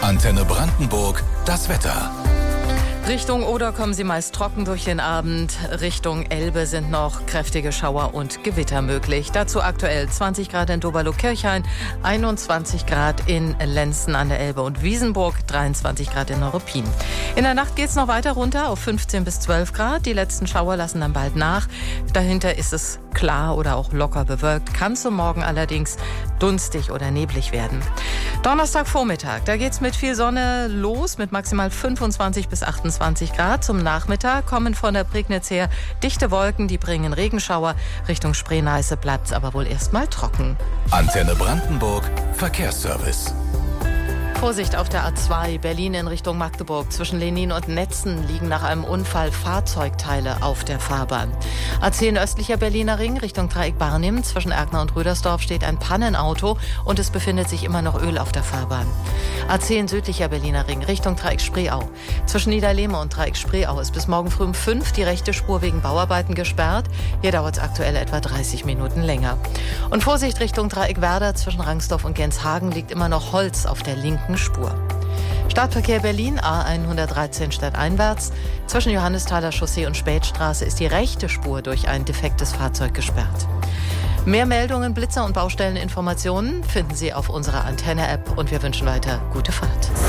Antenne Brandenburg, das Wetter. Richtung Oder kommen sie meist trocken durch den Abend. Richtung Elbe sind noch kräftige Schauer und Gewitter möglich. Dazu aktuell 20 Grad in Doberlo-Kirchhain, 21 Grad in Lenzen an der Elbe und Wiesenburg, 23 Grad in Neuruppin. In der Nacht geht es noch weiter runter auf 15 bis 12 Grad. Die letzten Schauer lassen dann bald nach. Dahinter ist es klar oder auch locker bewölkt. Kann zum Morgen allerdings dunstig oder neblig werden. Donnerstagvormittag, da geht's mit viel Sonne los, mit maximal 25 bis 28 Grad. Zum Nachmittag kommen von der Prignitz her dichte Wolken, die bringen Regenschauer. Richtung Spree-Neiße bleibt's aber wohl erstmal trocken. Antenne Brandenburg, Verkehrsservice. Vorsicht auf der A2 Berlin in Richtung Magdeburg. Zwischen Lenin und Netzen liegen nach einem Unfall Fahrzeugteile auf der Fahrbahn. A10 östlicher Berliner Ring Richtung Dreieck Barnim. Zwischen Erkner und Rüdersdorf steht ein Pannenauto und es befindet sich immer noch Öl auf der Fahrbahn. A10 südlicher Berliner Ring Richtung Dreieck Spreeau. Zwischen Niederlehme und Dreieck Spreeau ist bis morgen früh um 5 die rechte Spur wegen Bauarbeiten gesperrt. Hier dauert es aktuell etwa 30 Minuten länger. Und Vorsicht Richtung Dreieck Werder. Zwischen Rangsdorf und Genshagen liegt immer noch Holz auf der linken Spur. Startverkehr Berlin, A113 stadteinwärts. Zwischen Johannesthaler Chaussee und Spätstraße ist die rechte Spur durch ein defektes Fahrzeug gesperrt. Mehr Meldungen, Blitzer und Baustelleninformationen finden Sie auf unserer Antenne-App und wir wünschen weiter gute Fahrt.